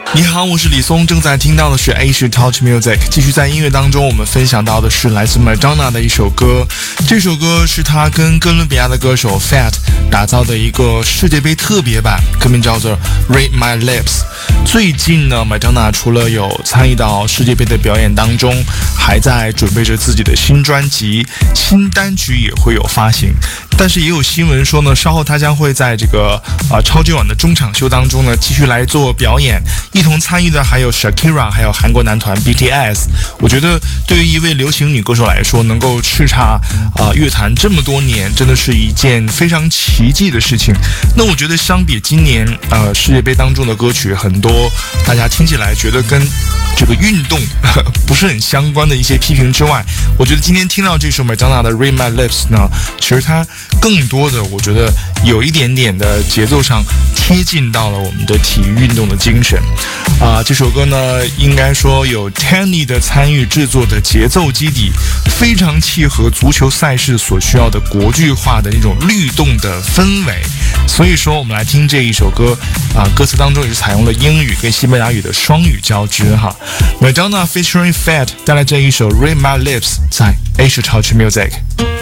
你好，我是李松，正在听到的是 Asia Touch Music。继续在音乐当中，我们分享到的是来自 Madonna 的一首歌。这首歌是他跟哥伦比亚的歌手 Fat 打造的一个世界杯特别版，歌名叫做 Read My Lips。最近呢 Madonna 除了有参与到世界杯的表演当中，还在准备着自己的新专辑，新单曲也会有发行。但是也有新闻说呢，稍后他将会在这个超级碗的中场秀当中呢继续来做表演，一同参与的还有 Shakira， 还有韩国男团 BTS。我觉得对于一位流行女歌手来说，能够叱咤乐坛这么多年，真的是一件非常奇迹的事情。那我觉得相比今年世界杯当中的歌曲，很多大家听起来觉得跟这个运动不是很相关的一些批评之外，我觉得今天听到这首 Madonna 的 Read My Lips 呢，其实它更多的我觉得有一点点的节奏上贴近到了我们的体育运动的精神。这首歌呢应该说有 Tanny 的参与制作的节奏基底，非常契合足球赛事所需要的国际化的那种律动的氛围。所以说我们来听这一首歌歌词当中也是采用了英语跟西班牙语的双语交织哈。Madonna featuring Fat 带来这一首 Read My Lips 在 Asia Touch Music。